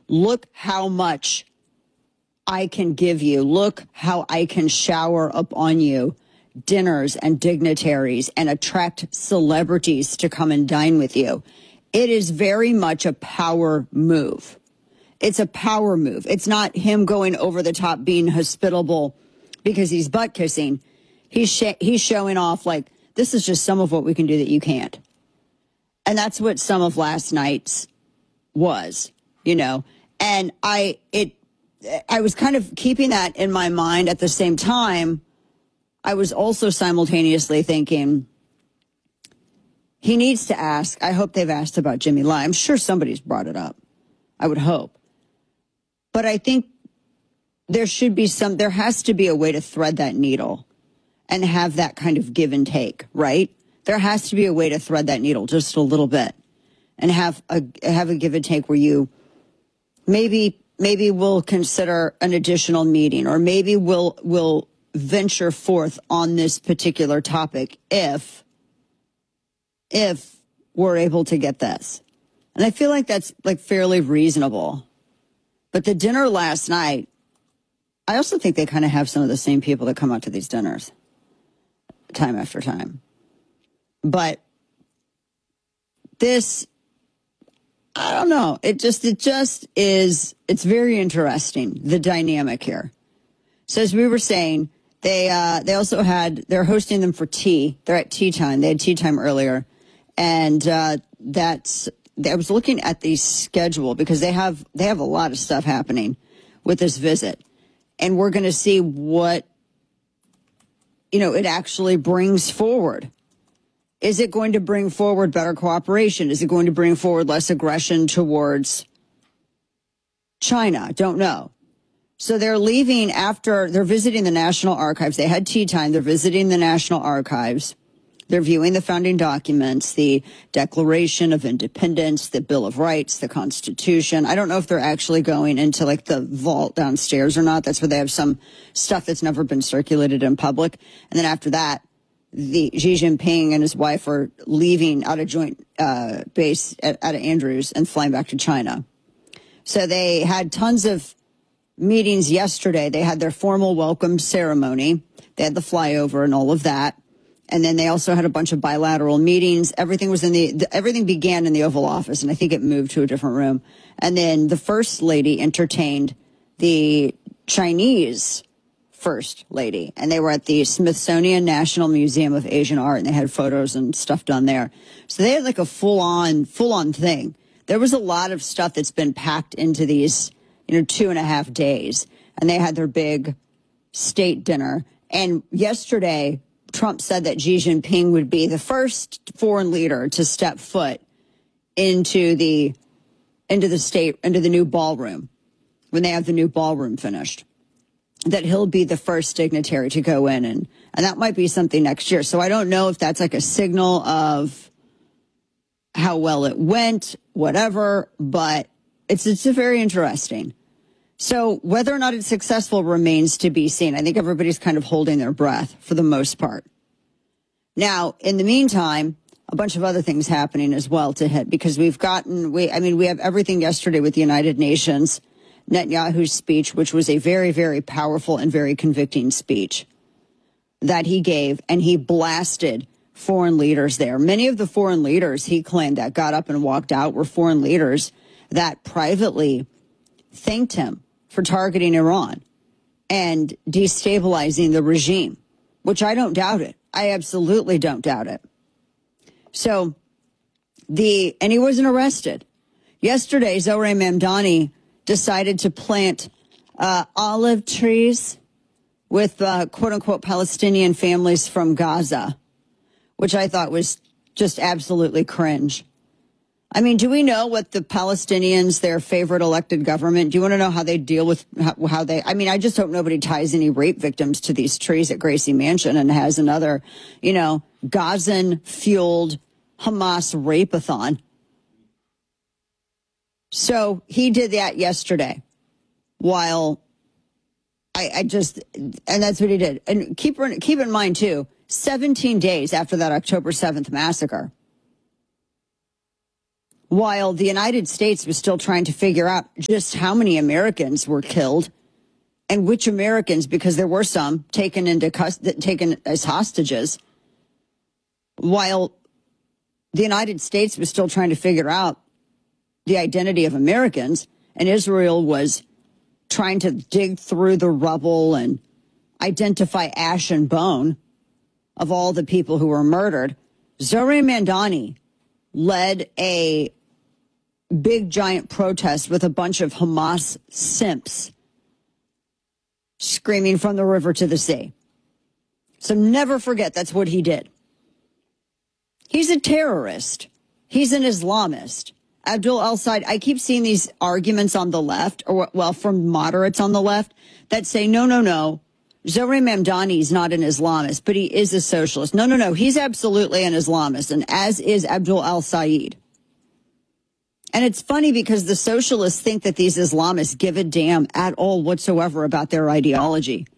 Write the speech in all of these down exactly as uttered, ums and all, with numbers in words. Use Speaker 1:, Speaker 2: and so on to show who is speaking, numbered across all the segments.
Speaker 1: look how much I can give you. Look how I can shower upon you dinners and dignitaries and attract celebrities to come and dine with you. It is very much a power move. It's a power move. It's not him going over the top, being hospitable because he's butt kissing. He's sh- he's showing off like, this is just some of what we can do that you can't. And that's what some of last night's was, you know. And I it I was kind of keeping that in my mind. At the same time, I was also simultaneously thinking, he needs to ask. I hope they've asked about Jimmy Lai. I'm sure somebody's brought it up. I would hope. But I think there should be some, there has to be a way to thread that needle and have that kind of give and take, right? There has to be a way to thread that needle just a little bit and have a, have a give and take where you maybe, maybe we'll consider an additional meeting, or maybe we'll, we'll venture forth on this particular topic if, if we're able to get this. And I feel like that's like fairly reasonable. But the dinner last night, I also think they kind of have some of the same people that come out to these dinners time after time. But this, I don't know. It just, it just is, it's very interesting, the dynamic here. So as we were saying, they, uh, they also had, they're hosting them for tea. They're at tea time. They had tea time earlier. And, uh, that's, I was looking at the schedule because they have, they have a lot of stuff happening with this visit. And we're going to see what, you know, it actually brings forward. Is it going to bring forward better cooperation? Is it going to bring forward less aggression towards China? Don't know. So they're leaving after, they're visiting the National Archives. They had tea time. They're visiting the National Archives. They're viewing the founding documents, the Declaration of Independence, the Bill of Rights, the Constitution. I don't know if they're actually going into like the vault downstairs or not. That's where they have some stuff that's never been circulated in public. And then after that, the Xi Jinping and his wife are leaving out of joint uh, base at, out of Andrews and flying back to China. So they had tons of meetings yesterday. They had their formal welcome ceremony. They had the flyover and all of that. And then they also had a bunch of bilateral meetings. Everything was in the, the, everything began in the Oval Office, and I think it moved to a different room. And then the First Lady entertained the Chinese First Lady, and they were at the Smithsonian National Museum of Asian Art, and they had photos and stuff done there. So they had like a full-on, full-on thing. There was a lot of stuff that's been packed into these, you know, two and a half days. And they had their big state dinner. And yesterday, Trump said that Xi Jinping would be the first foreign leader to step foot into the into the state, into the new ballroom, when they have the new ballroom finished, that he'll be the first dignitary to go in. And, and that might be something next year. So I don't know if that's like a signal of how well it went, whatever, but it's, it's very interesting. So whether or not it's successful remains to be seen. I think everybody's kind of holding their breath for the most part. Now, in the meantime, a bunch of other things happening as well to hit, because we've gotten, we, I mean, we have everything yesterday with the United Nations, Netanyahu's speech, which was a very, very powerful and very convicting speech that he gave, and he blasted foreign leaders there. Many of the foreign leaders he claimed that got up and walked out were foreign leaders that privately thanked him for targeting Iran and destabilizing the regime, which I don't doubt it. I absolutely don't doubt it. So the, and he wasn't arrested. Yesterday, Zohreh Mamdani decided to plant uh, olive trees with uh, quote unquote Palestinian families from Gaza, which I thought was just absolutely cringe. I mean, do we know what the Palestinians, their favorite elected government, do you want to know how they deal with how, how they, I mean, I just hope nobody ties any rape victims to these trees at Gracie Mansion and has another, you know, Gazan-fueled Hamas rape-a-thon. So he did that yesterday while I, I just, and that's what he did. And keep, keep in mind, too, seventeen days after that October seventh massacre, while the United States was still trying to figure out just how many Americans were killed and which Americans, because there were some taken into taken as hostages, while the United States was still trying to figure out the identity of Americans, and Israel was trying to dig through the rubble and identify ash and bone of all the people who were murdered, Zohran Mamdani led a big giant protest with a bunch of Hamas simps screaming from the river to the sea. So never forget that's what he did. He's a terrorist. He's an Islamist. Abdul al-Said, I keep seeing these arguments on the left, or well, from moderates on the left, that say, no, no, no, Zohran Mamdani is not an Islamist, but he is a socialist. No, no, no, he's absolutely an Islamist, and as is Abdul al-Said. And it's funny because the socialists think that these Islamists give a damn at all whatsoever about their ideology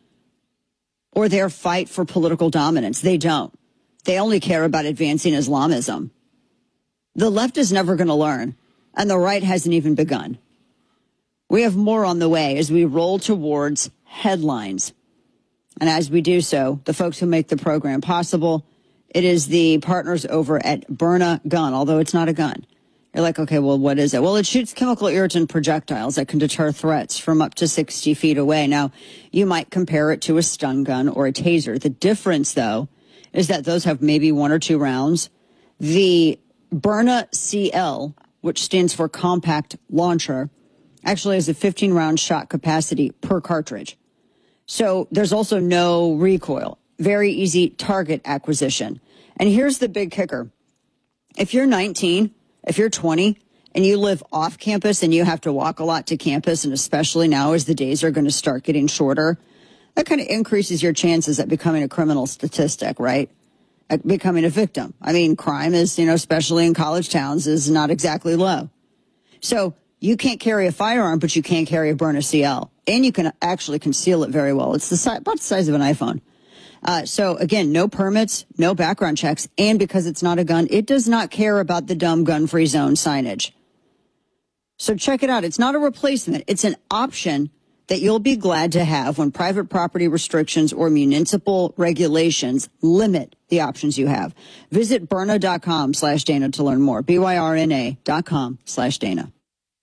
Speaker 1: or their fight for political dominance. They don't. They only care about advancing Islamism. The left is never going to learn, and the right hasn't even begun. We have more on the way as we roll towards headlines. And as we do so, the folks who make the program possible, it is the partners over at Byrna Gun, although it's not a gun. You're like, okay, well, what is it? Well, it shoots chemical irritant projectiles that can deter threats from up to sixty feet away. Now, you might compare it to a stun gun or a taser. The difference, though, is that those have maybe one or two rounds. The Byrna C L, which stands for Compact Launcher, actually has a fifteen round shot capacity per cartridge. So there's also no recoil. Very easy target acquisition. And here's the big kicker. If you're nineteen, if you're twenty, and you live off campus and you have to walk a lot to campus, and especially now as the days are going to start getting shorter, that kind of increases your chances at becoming a criminal statistic, right? At becoming a victim. I mean, crime is, you know, especially in college towns, is not exactly low. So you can't carry a firearm, but you can carry a Byrna C L. And you can actually conceal it very well. It's the si- about the size of an iPhone. Uh, so again, no permits, no background checks. And because it's not a gun, it does not care about the dumb gun-free zone signage. So check it out. It's not a replacement. It's an option that you'll be glad to have when private property restrictions or municipal regulations limit the options you have. Visit Byrna.com slash Dana to learn more. B Y R N A dot com slash Dana.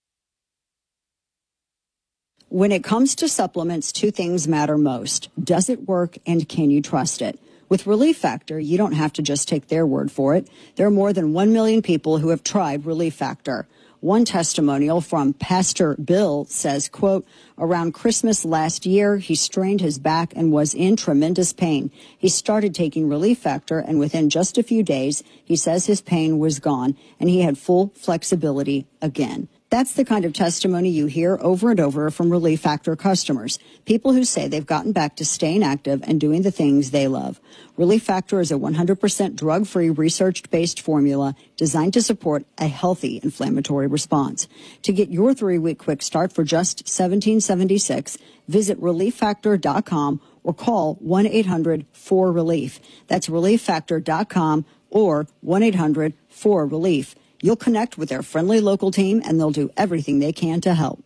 Speaker 1: When it comes to supplements, two things matter most. Does it work, and can you trust it? With Relief Factor, you don't have to just take their word for it. There are more than one million people who have tried Relief Factor. One testimonial from Pastor Bill says, quote, around Christmas last year, he strained his back and was in tremendous pain. He started taking Relief Factor, and within just a few days, he says his pain was gone and he had full flexibility again. That's the kind of testimony you hear over and over from Relief Factor customers, people who say they've gotten back to staying active and doing the things they love. Relief Factor is a one hundred percent drug-free, research-based formula designed to support a healthy inflammatory response. To get your three-week quick start for just seventeen seventy-six, visit relief factor dot com or call one eight hundred four relief. That's relief factor dot com or one eight hundred four relief. You'll connect with their friendly local team, and they'll do everything they can to help.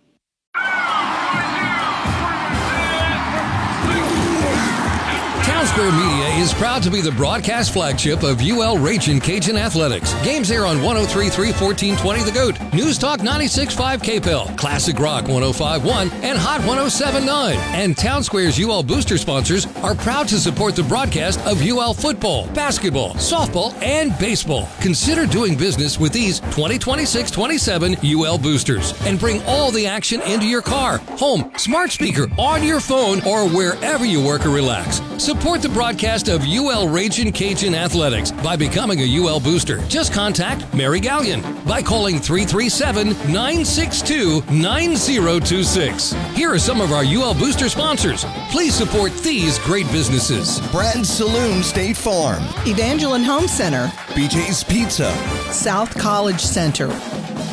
Speaker 2: Townsquare Media is proud to be the broadcast flagship of U L Ragin' Cajun Athletics. Games air on one oh three point three, fourteen twenty The Goat, News Talk ninety-six point five K P L, Classic Rock one oh five point one, and Hot one oh seven point nine. And Townsquare's U L Booster sponsors are proud to support the broadcast of U L football, basketball, softball, and baseball. Consider doing business with these twenty twenty-six twenty-seven U L Boosters and bring all the action into your car, home, smart speaker, on your phone, or wherever you work or relax. Support the broadcast of U L Ragin' Cajun Athletics by becoming a U L Booster. Just contact Mary Gallion by calling three three seven, nine six two, nine zero two six. Here are some of our U L Booster sponsors. Please support these great businesses.
Speaker 3: Brad Saloon State Farm,
Speaker 4: Evangeline Home Center,
Speaker 3: B J's Pizza,
Speaker 4: South College Center,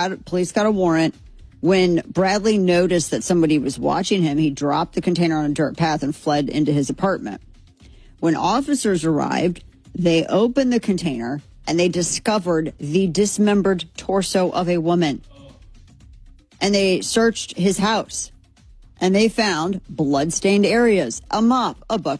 Speaker 1: got police got a warrant. When Bradley noticed that somebody was watching him, he dropped the container on a dirt path and fled into his apartment. When officers arrived, they opened the container and they discovered the dismembered torso of a woman. And they searched his house and they found blood-stained areas, a mop, a bucket